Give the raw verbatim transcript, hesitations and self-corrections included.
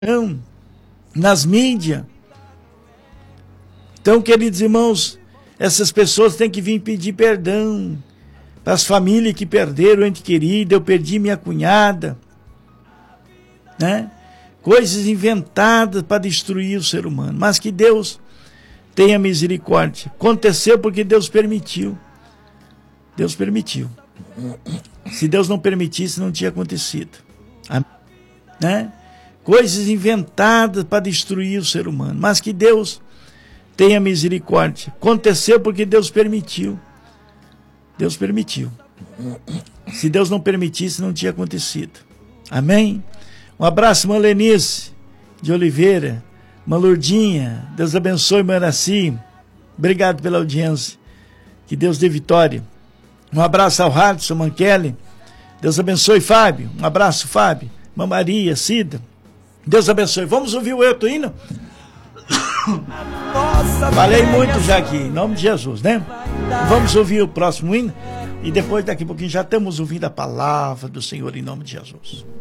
nas mídias. Então, queridos irmãos, essas pessoas têm que vir pedir perdão para as famílias que perderam o ente querido. Eu perdi minha cunhada, né? Coisas inventadas para destruir o ser humano, mas que Deus tenha misericórdia. Aconteceu porque Deus permitiu. Deus permitiu. Se Deus não permitisse, não tinha acontecido. Amém? Né? Coisas inventadas para destruir o ser humano, mas que Deus tenha misericórdia. Aconteceu porque Deus permitiu. Deus permitiu. Se Deus não permitisse, não tinha acontecido. Amém? Um abraço, irmã Lenice de Oliveira, irmã Lourdinha. Deus abençoe, irmã Araci. Obrigado pela audiência. Que Deus dê vitória. Um abraço ao Hudson, irmã Kelly. Deus abençoe, Fábio. Um abraço, Fábio. Irmã Maria, Cida. Deus abençoe. Vamos ouvir o outro hino? Falei muito já aqui, em nome de Jesus, né? Vamos ouvir o próximo hino. E depois, daqui a pouquinho, já estamos ouvindo a palavra do Senhor em nome de Jesus.